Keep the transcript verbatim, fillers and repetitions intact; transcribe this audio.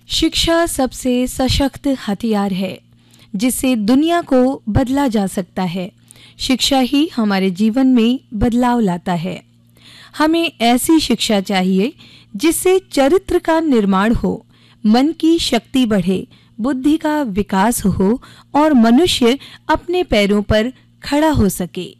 शिक्षा सबसे सशक्त हथियार है जिससे दुनिया को बदला जा सकता है। शिक्षा ही हमारे जीवन में बदलाव लाता है। हमें ऐसी शिक्षा चाहिए जिससे चरित्र का निर्माण हो, मन की शक्ति बढ़े, बुद्धि का विकास हो और मनुष्य अपने पैरों पर खड़ा हो सके।